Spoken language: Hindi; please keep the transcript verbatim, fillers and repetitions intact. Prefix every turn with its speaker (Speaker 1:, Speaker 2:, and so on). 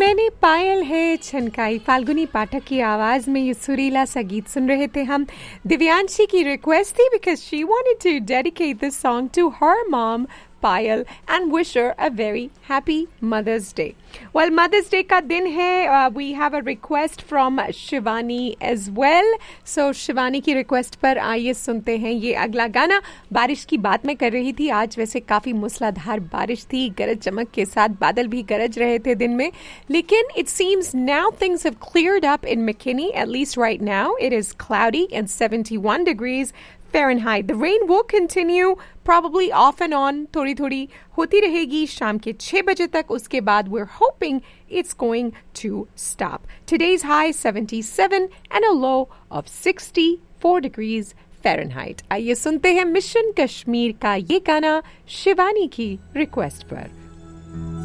Speaker 1: मैंने पायल है छनकाई, फाल्गुनी पाठक की आवाज में ये सुरीला सा गीत सुन रहे थे हम। दिव्यांशी की रिक्वेस्ट थी because she wanted to dedicate this song to her mom Payal and wish her a very happy Mother's Day. Well, Mother's Day का दिन है. uh, we have a request from Shivani as well. So Shivani की request पर आइए सुनते हैं ये अगला गाना. बारिश की बात मैं कर रही थी. आज वैसे काफी मूसलाधार बारिश थी, गरज चमक के साथ बादल भी गरज रहे थे दिन में. लेकिन it seems now things have cleared up in McKinney. At least right now it is cloudy and seventy-one degrees Fahrenheit. The rain will continue probably off and on, थोड़ी थोड़ी होती रहेगी शाम के छह बजे तक. उसके बाद we're hoping it's going to stop. Today's high seventy-seven and a low of sixty-four degrees Fahrenheit. आइए सुनते हैं मिशन कश्मीर का ये गाना शिवानी की रिक्वेस्ट पर.